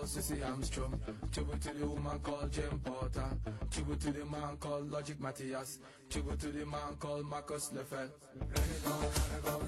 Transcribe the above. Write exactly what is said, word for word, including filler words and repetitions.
called Sissy Armstrong. Tribute to the woman called Jane Porter. Tribute to the man called Logic Matthias. Tribute to the man called Marcus Lefebvre. Run it on, run it on.